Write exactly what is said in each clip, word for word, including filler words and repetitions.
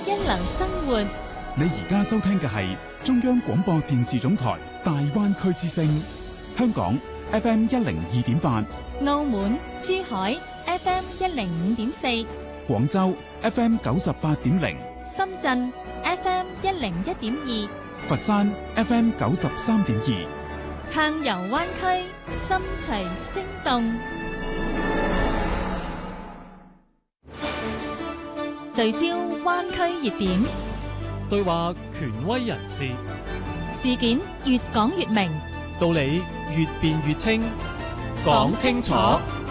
一流生活。 你而家收聽嘅係中央廣播電視總台大灣區之聲，香港 F M 一零二點八， 澳門、珠海 F M 一零五點四， 廣州 F M 九十八點零， 深圳 F M 一零一點二， 佛山 F M 九十三點二。 撐遊灣區，心隨聲動。聚焦灣區熱點， 對話權威人士， 事件越講越明， 道理越辯越清。講清楚，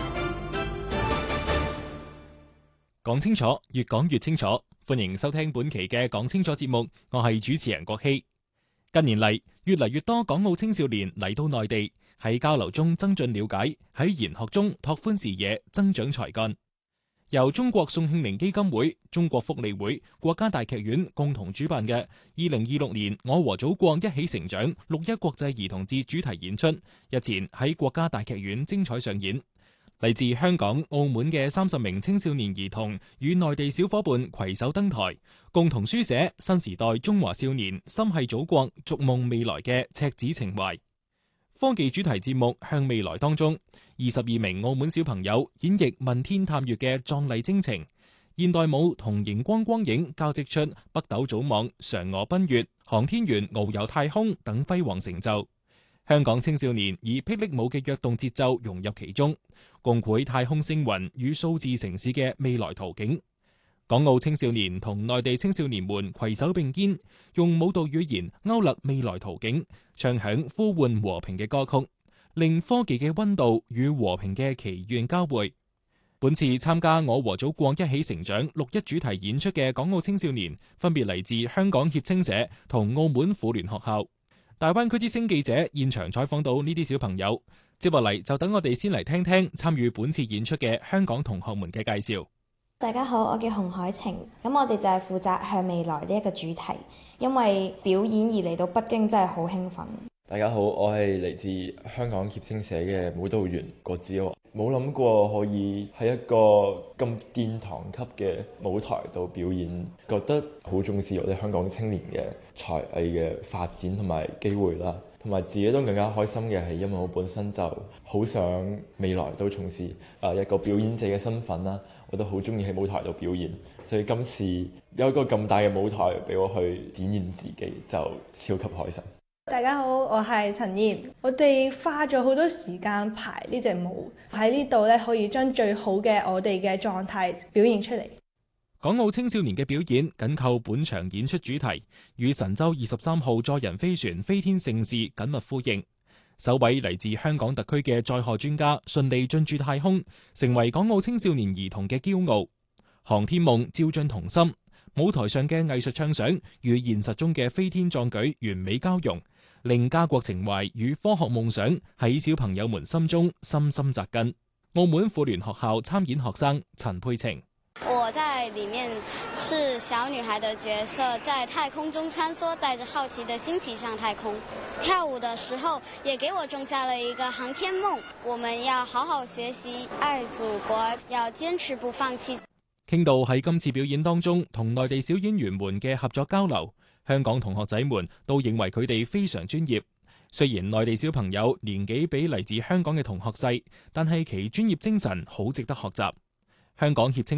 講清楚，越講越清楚。歡迎收聽本期嘅講清楚節目，我係主持人郭希。近年嚟，越嚟越多港澳青少年嚟到內地，喺交流中增進了解，喺研學中拓寬視野，增長才幹。由中國宋慶齡基金會、中國福利會、國家大劇院共同主辦嘅二零二六年我和祖國一起成長六一國際兒童節主題演出，日前喺國家大劇院精彩上演。嚟自香港、澳門嘅三十名青少年兒童與內地小伙伴攜手登台，共同書寫新時代中華少年心繫祖國、逐夢未來嘅赤子情懷。科技主題節目《向未來》當中，二十二名澳門小朋友演繹問天探月嘅壯麗征程，現代舞同熒光光影交織出北斗組網、嫦娥奔月、航天員遨遊太空等輝煌成就。香港青少年以霹靂舞嘅躍動節奏融入其中，共繪太空星雲與數字城市嘅未來圖景。港澳青少年同內地青少年們攜手並肩，用舞蹈語言勾勒未來圖景，唱響呼喚和平嘅歌曲，令科技嘅溫度與和平嘅祈願交匯。本次參加我和祖國一起成長六一主題演出嘅港澳青少年，分別嚟自香港協青社同澳門婦聯學校。大灣區之聲記者現場採訪到呢啲小朋友，接落嚟就等我哋先嚟聽聽參與本次演出嘅香港同學們嘅介紹。 大家好，我叫洪海晴，咁我哋就係負責向未來呢一個主題，因為表演而嚟到北京真係好興奮。 大家好，我係嚟自香港協青社嘅舞蹈員郭子豪，冇諗過可以喺一個咁殿堂級嘅舞台度表演，覺得好重視我哋香港青年嘅才藝嘅發展同埋機會啦，同埋自己都更加開心嘅係，因為我本身就好想未來都從事誒一個表演者嘅身份啦，我都好中意喺舞台度表演，所以今次有一個咁大嘅舞台俾我去展現自己，就超級開心。 大家好，我係陳燕。我哋花咗好多時間排呢隻舞，喺呢度咧可以將最好嘅我哋嘅狀態表現出嚟。 港澳青少年嘅表演緊扣本場演出主題，與神舟二十三號載人飛船飛天盛事緊密呼應。首位嚟自香港特區嘅載荷專家順利進駐太空，成為港澳青少年兒童嘅驕傲。航天夢照進童心，舞台上嘅藝術暢想與現實中嘅飛天壯舉完美交融，令家國情懷與科學夢想喺小朋友們心中深深扎根。澳門婦聯學校參演學生陳佩晴， 我在裏面是小女孩的角色，在太空中穿梭，帶着好奇的心情上太空。跳舞的時候也給我種下了一個航天夢，我們要好好學習，愛祖國，要堅持不放棄。 傾到喺今次表演當中同內地小演員們嘅合作交流，香港同學仔們都認為佢哋非常專業。雖然內地小朋友年紀比嚟自香港嘅同學細，但係其專業精神好值得學習。香港協青